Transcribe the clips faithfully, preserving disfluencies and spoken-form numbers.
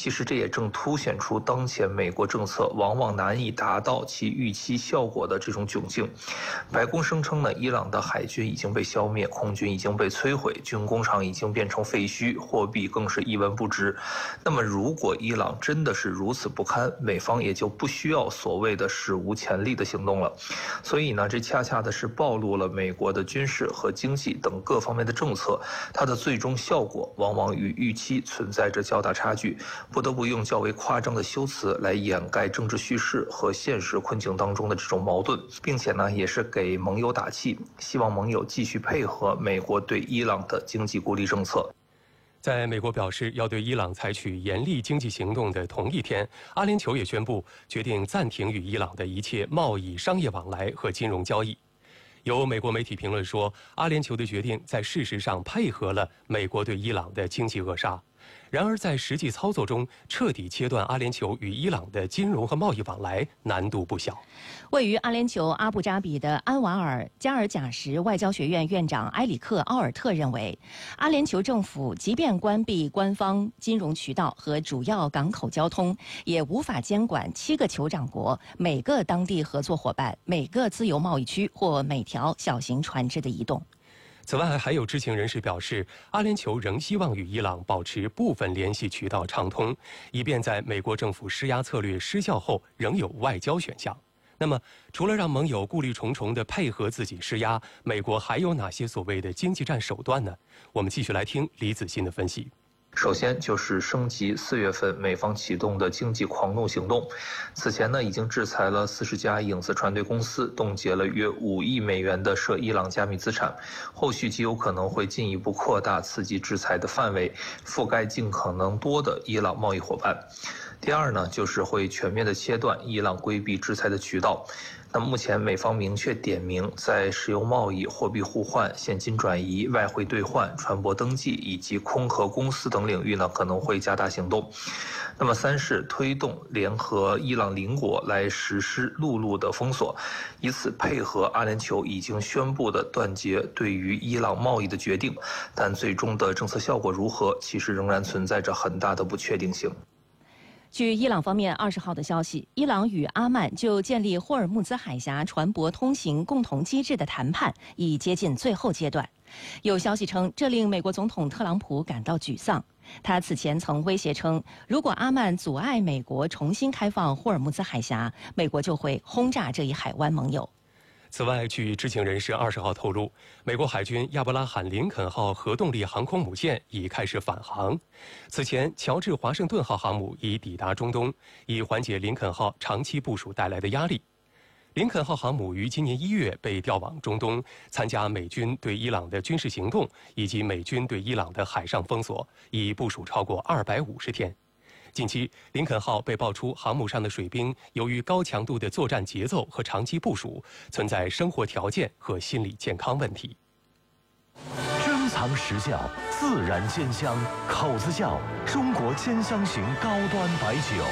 其实这也正凸显出当前美国政策往往难以达到其预期效果的这种窘境。白宫声称呢，伊朗的海军已经被消灭，空军已经被摧毁，军工厂已经变成废墟，货币更是一文不值。那么如果伊朗真的是如此不堪，美方也就不需要所谓的史无前例的行动了。所以呢，这恰恰的是暴露了美国的军事和经济等各方面的政策，它的最终效果往往与预期存在着较大差距，不得不用较为夸张的修辞来掩盖政治叙事和现实困境当中的这种矛盾，并且呢，也是给盟友打气，希望盟友继续配合美国对伊朗的经济孤立政策。 在美国表示要对伊朗采取严厉经济行动的同一天，阿联酋也宣布决定暂停与伊朗的一切贸易、商业往来和金融交易。有美国媒体评论说，阿联酋的决定在事实上配合了美国对伊朗的经济扼杀。然而，在实际操作中，彻底切断阿联酋与伊朗的金融和贸易往来难度不小。 位于阿联酋阿布扎比的安瓦尔加尔贾什外交学院院长埃里克·奥尔特认为，阿联酋政府即便关闭官方金融渠道和主要港口交通，也无法监管七个酋长国、每个当地合作伙伴、每个自由贸易区或每条小型船只的移动。 此外，还有知情人士表示，阿联酋仍希望与伊朗保持部分联系渠道畅通，以便在美国政府施压策略失效后仍有外交选项。那么，除了让盟友顾虑重重地配合自己施压，美国还有哪些所谓的经济战手段呢？我们继续来听李子欣的分析。 首先就是升级四月份美方启动的经济狂怒行动，此前呢已经制裁了四十家影子船队公司，冻结了约五亿美元的涉伊朗加密资产，后续极有可能会进一步扩大刺激制裁的范围，覆盖尽可能多的伊朗贸易伙伴。第二呢，就是会全面的切断伊朗规避制裁的渠道。那目前美方明确点明，在石油贸易、货币互换、现金转移、外汇兑换、船舶登记以及空壳公司等领域呢，可能会加大行动。那么三是推动联合伊朗邻国来实施陆路的封锁，以此配合阿联酋已经宣布的断绝对于伊朗贸易的决定，但最终的政策效果如何，其实仍然存在着很大的不确定性。 据伊朗方面二十号的消息，伊朗与阿曼就建立霍尔木兹海峡船舶通行共同机制的谈判已接近最后阶段。有消息称，这令美国总统特朗普感到沮丧。他此前曾威胁称，如果阿曼阻碍美国重新开放霍尔木兹海峡，美国就会轰炸这一海湾盟友。 此外，据知情人士二十号透露，美国海军亚伯拉罕·林肯号核动力航空母舰已开始返航。此前，乔治·华盛顿号航母已抵达中东，以缓解林肯号长期部署带来的压力。林肯号航母于今年一月被调往中东，参加美军对伊朗的军事行动以及美军对伊朗的海上封锁，已部署超过二百五十天。近期，林肯号被爆出航母上的水兵由于高强度的作战节奏和长期部署，存在生活条件和心理健康问题。 珍藏实窖，自然兼香，口子窖，中国兼香型高端白酒。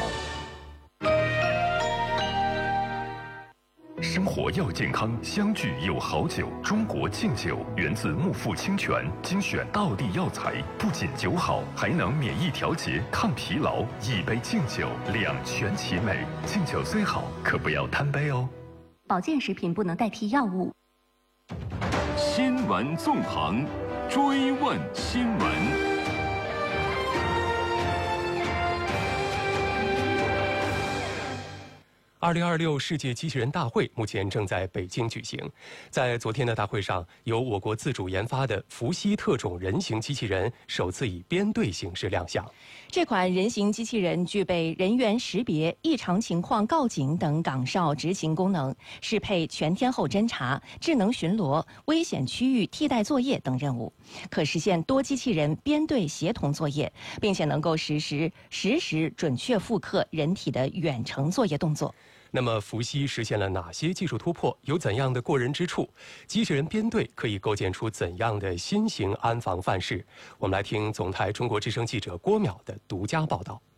生活要健康，相聚有好酒。中国敬酒源自木富清泉，精选道地药材，不仅酒好，还能免疫调节、抗疲劳。一杯敬酒，两全其美。敬酒虽好，可不要贪杯哦。 保健食品不能代替药物。 新闻纵横，追问新闻。 二零二六世界机器人大会目前正在北京举行。在昨天的大会上，由我国自主研发的伏羲特种人形机器人首次以编队形式亮相。 这款人形机器人具备人员识别、异常情况告警等岗哨执行功能，适配全天候侦查、智能巡逻、危险区域替代作业等任务，可实现多机器人编队协同作业，并且能够实时实时准确复刻人体的远程作业动作。 那么伏羲实现了哪些技术突破？有怎样的过人之处？机器人编队可以构建出怎样的新型安防范式？我们来听总台中国之声记者郭淼的独家报道。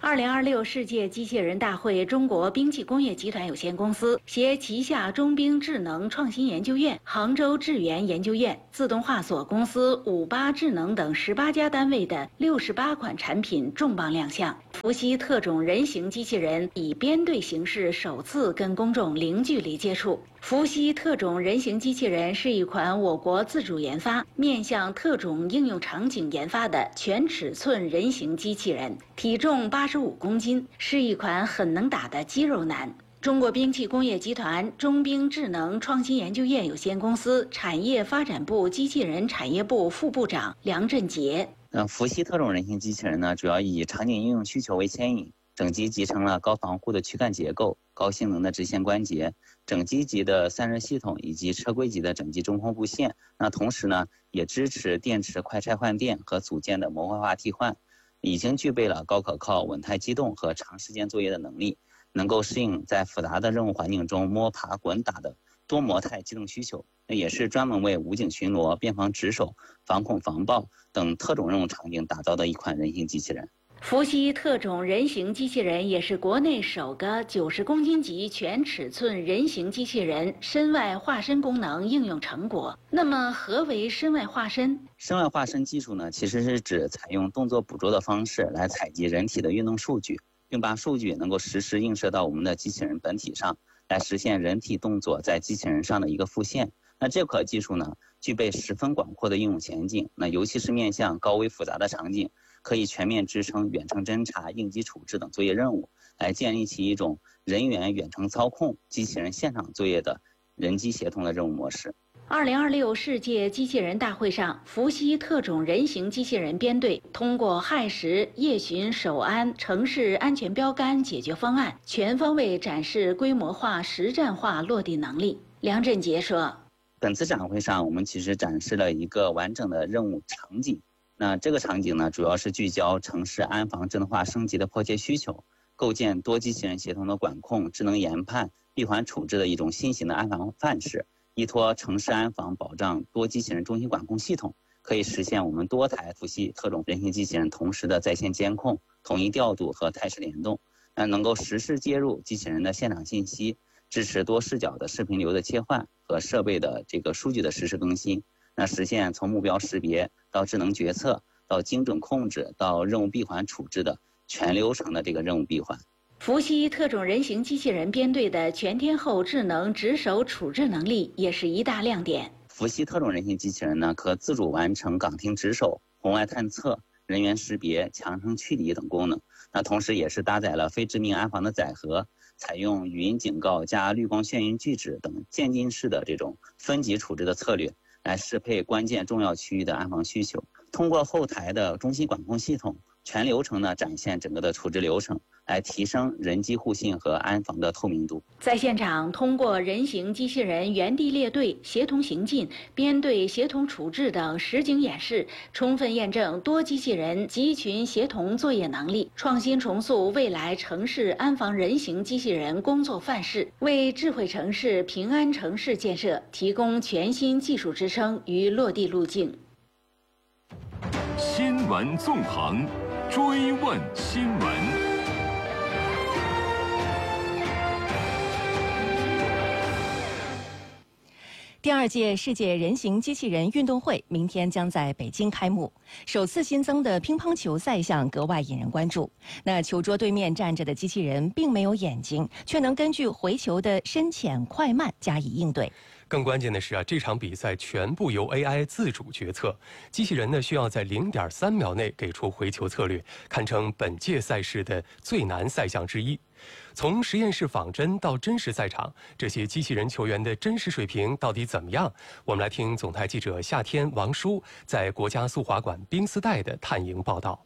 二零二六世界机器人大会中国兵器工业集团有限公司携旗下中兵智能创新研究院、杭州智源研究院、自动化所公司五八智能等十八家单位的六十八款产品重磅亮相。伏羲特种人形机器人以编队形式首次跟公众零距离接触。伏羲特种人形机器人是一款我国自主研发、面向特种应用场景研发的全尺寸人形机器人，体重八十五公斤，是一款很能打的肌肉男。中国兵器工业集团中兵智能创新研究院有限公司产业发展部机器人产业部副部长梁振杰。 那伏羲特种人形机器人呢，主要以场景应用需求为牵引，整机集成了高防护的躯干结构、高性能的直线关节、整机级的散热系统以及车规级的整机中控布线。那同时呢，也支持电池快拆换电和组件的模块化替换，已经具备了高可靠、稳态机动和长时间作业的能力，能够适应在复杂的任务环境中摸爬滚打的多模态机动需求。也是专门为武警巡逻、边防值守、防恐防爆等特种任务场景打造的一款人形机器人。 伏羲特种人形机器人也是国内首个九十公斤级全尺寸人形机器人身外化身功能应用成果。那么，何为身外化身？ 身外化身技术呢，其实是指采用动作捕捉的方式来采集人体的运动数据，并把数据能够实时映射到我们的机器人本体上，来实现人体动作在机器人上的一个复现。那这款技术呢，具备十分广阔的应用前景，那尤其是面向高危复杂的场景，可以全面支撑远程侦察、应急处置等作业任务，来建立起一种人员远程操控、机器人现场作业的人机协同的任务模式。 二零二六世界机器人大会上，伏羲特种人形机器人编队通过亥时、夜巡、守安、城市安全标杆解决方案，全方位展示规模化、实战化落地能力。梁振杰说， 本次展会上，我们其实展示了一个完整的任务场景。那这个场景呢，主要是聚焦城市安防智能化升级的迫切需求，构建多机器人协同的管控、智能研判、闭环处置的一种新型的安防范式，依托城市安防保障多机器人中心管控系统，可以实现我们多台伏羲特种人形机器人同时的在线监控、统一调度和态势联动，那能够实时接入机器人的现场信息，支持多视角的视频流的切换和设备的这个数据的实时更新，那实现从目标识别到智能决策到精准控制到任务闭环处置的全流程的这个任务闭环。 伏羲特种人形机器人编队的全天候智能值守处置能力也是一大亮点。 伏羲特种人形机器人呢，可自主完成岗亭值守、红外探测、人员识别、强声驱离等功能。那同时也是搭载了非致命安防的载荷，采用语音警告加绿光眩晕拒止等渐进式的这种分级处置的策略，来适配关键重要区域的安防需求。通过后台的中心管控系统，全流程呢展现整个的处置流程，来提升人机互信和安防的透明度。 在现场，通过人形机器人原地列队、协同行进、编队协同处置等实景演示，充分验证多机器人集群协同作业能力，创新重塑未来城市安防人形机器人工作范式，为智慧城市、平安城市建设提供全新技术支撑与落地路径。 新闻纵横，追问新闻。 第二届世界人形机器人运动会明天将在北京开幕，首次新增的乒乓球赛项格外引人关注。那球桌对面站着的机器人并没有眼睛，却能根据回球的深浅快慢加以应对。 更关键的是啊，这场比赛全部由 A I 自主决策，机器人呢需要在零点三秒内给出回球策略，堪称本届赛事的最难赛项之一。从实验室仿真到真实赛场，这些机器人球员的真实水平到底怎么样？我们来听总台记者夏天、王舒在国家速滑馆冰丝带的探营报道。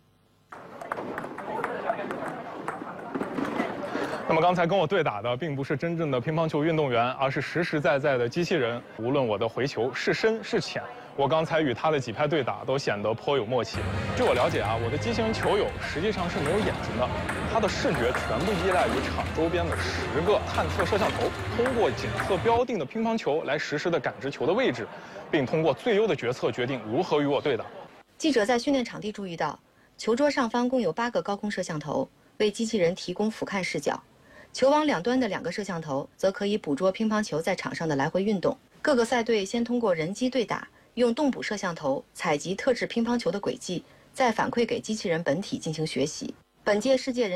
那么刚才跟我对打的并不是真正的乒乓球运动员，而是实实在在的机器人。无论我的回球是深是浅，我刚才与他的几拍对打都显得颇有默契。据我了解啊，我的机器人球友实际上是没有眼睛的，他的视觉全部依赖于场周边的十个探测摄像头，通过检测标定的乒乓球来实时的感知球的位置，并通过最优的决策决定如何与我对打。 记者在训练场地注意到，球桌上方共有八个高空摄像头。 为机器人提供俯瞰视角。球网两端的两个摄像头则可以捕捉乒乓球在场上的来回运动。各个赛队先通过人机对打，用动捕摄像头采集特制乒乓球的轨迹，再反馈给机器人本体进行学习。本届世界人